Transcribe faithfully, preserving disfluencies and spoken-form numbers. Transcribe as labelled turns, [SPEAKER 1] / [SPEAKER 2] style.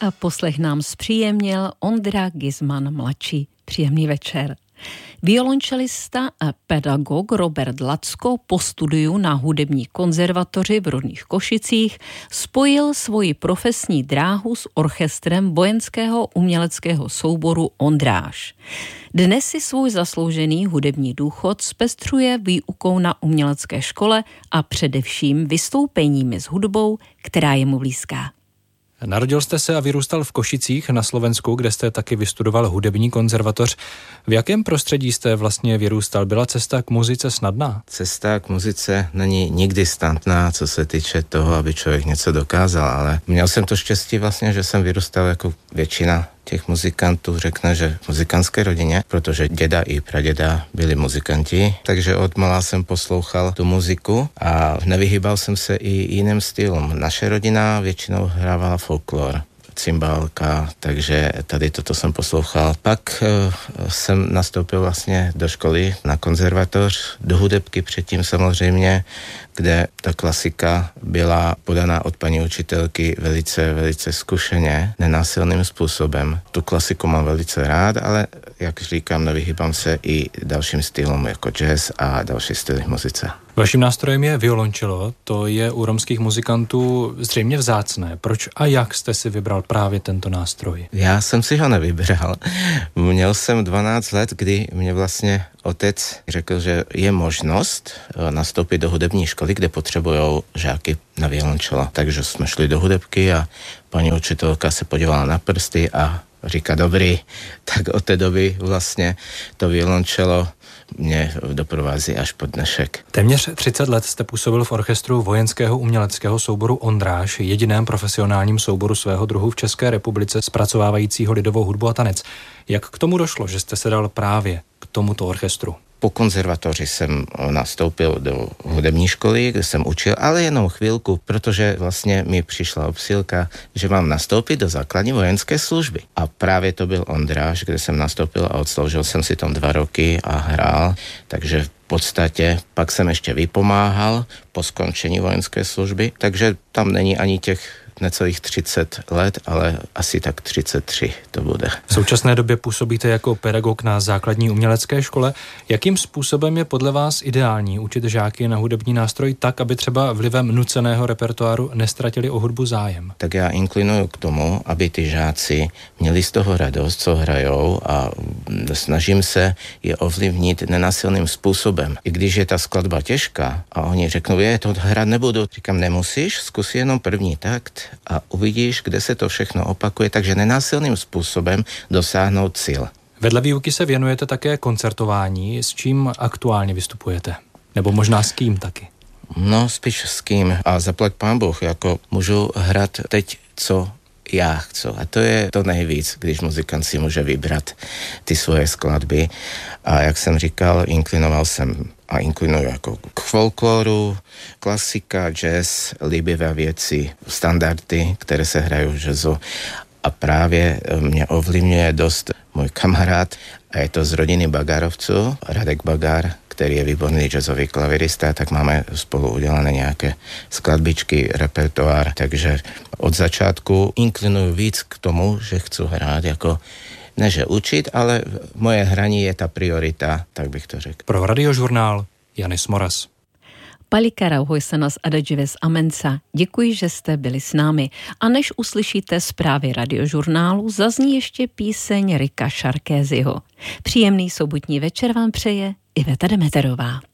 [SPEAKER 1] A poslech nám zpříjemnil Ondra Gizman mladší. Příjemný večer. Violončelista a pedagog Robert Lacko po studiu na hudební konzervatoři v rodných Košicích spojil svoji profesní dráhu s orchestrem vojenského uměleckého souboru Ondráž. Dnes si svůj zasloužený hudební důchod zpestřuje výukou na umělecké škole a především vystoupeními s hudbou, která je mu blízká.
[SPEAKER 2] Narodil jste se a vyrůstal v Košicích na Slovensku, kde jste taky vystudoval hudební konzervatoř. V jakém prostředí jste vlastně vyrůstal? Byla cesta k muzice snadná?
[SPEAKER 3] Cesta k muzice není nikdy snadná, co se týče toho, aby člověk něco dokázal, ale měl jsem to štěstí vlastně, že jsem vyrůstal jako většina těch muzikantů, řekne, že v muzikantské rodině, protože děda i praděda byli muzikanti, takže od malá jsem poslouchal tu muziku a nevyhýbal jsem se i jiným stylům. Naše rodina většinou hrávala folklor, cymbálka, takže tady toto jsem poslouchal. Pak uh, jsem nastoupil vlastně do školy na konzervatoř, do hudebky předtím samozřejmě, kde ta klasika byla podaná od paní učitelky velice, velice zkušeně, nenásilným způsobem. Tu klasiku mám velice rád, ale jak říkám, nevyhýbám se i dalším stylům jako jazz a další styly v muzice.
[SPEAKER 2] Vaším nástrojem je violončelo, to je u romských muzikantů zřejmě vzácné. Proč a jak jste si vybral právě tento nástroj?
[SPEAKER 3] Já jsem si ho nevybral. Měl jsem dvanáct let, kdy mě vlastně otec řekl, že je možnost nastoupit do hudební školy, kde potřebují žáky na violončelo. Takže jsme šli do hudebky a paní učitelka se podívala na prsty a říká dobrý. Tak od té doby vlastně to violončelo mě doprovází až po dnešek.
[SPEAKER 2] Téměř třicet let jste působil v orchestru vojenského uměleckého souboru Ondráž, jediném profesionálním souboru svého druhu v České republice zpracovávajícího lidovou hudbu a tanec. Jak k tomu došlo, že jste se dal právě k tomuto orchestru?
[SPEAKER 3] Po konzervatoři jsem nastoupil do hudební školy, kde jsem učil, ale jenom chvilku, protože vlastně mi přišla obsílka, že mám nastoupit do základní vojenské služby. A právě to byl Ondráž, kde jsem nastoupil a odsloužil jsem si tam dva roky a hrál, takže v podstatě pak jsem ještě vypomáhal po skončení vojenské služby, takže tam není ani těch necelých třicet let, ale asi tak třicet tři to bude.
[SPEAKER 2] V současné době působíte jako pedagog na základní umělecké škole. Jakým způsobem je podle vás ideální učit žáky na hudební nástroj tak, aby třeba vlivem nuceného repertoáru nestratili o hudbu zájem?
[SPEAKER 3] Tak já inklinuju k tomu, aby ty žáci měli z toho radost, co hrajou, a snažím se je ovlivnit nenásilným způsobem. I když je ta skladba těžká a oni řeknou, je, to hrát nebudu, říkám, nemusíš, zkus jenom první takt a uvidíš, kde se to všechno opakuje, takže nenásilným způsobem dosáhnout cíl.
[SPEAKER 2] Vedle výuky se věnujete také koncertování, s čím aktuálně vystupujete? Nebo možná s kým taky?
[SPEAKER 3] No, spíš s kým. A zaplať pán Bůh, jako můžu hrát teď, co já chci. A to je to nejvíc, když muzikant si může vybrat ty svoje skladby. A jak jsem říkal, inklinoval jsem a inklinuju jako k folkloru, klasika, jazz, líbivé věci, standardy, které se hrají v jazzu. A právě mě ovlivňuje dost můj kamarád, a je to z rodiny Bagarovců, Radek Bagár, který je výborný jazzový klavirista, tak máme spolu udělané nějaké skladbičky, repertoár, takže od začátku inklinuju víc k tomu, že chci hrát jako ne že učit, ale moje hraní je ta priorita, tak bych to řekl.
[SPEAKER 2] Pro Radiožurnál Janis Moras.
[SPEAKER 1] Palikara hojsanas adadžives amenca. Děkuji, že jste byli s námi. A než uslyšíte zprávy Radiožurnálu, zazní ještě píseň Rika Šarkézyho. Příjemný sobotní večer vám přeje Iveta Demeterová.